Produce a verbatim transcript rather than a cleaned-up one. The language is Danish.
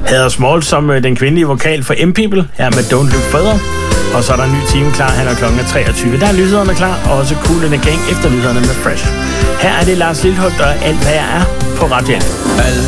Heather Small som øh, den kvindelige vokal for M-People, her med Don't Look Further. Og så er der en ny time klar, han er klokken treogtyve. Der er nyhederne klar, og også Kool and the Gang efter nyhederne med Fresh. Her er det Lars Lilholt og alt, hvad jeg er på Radio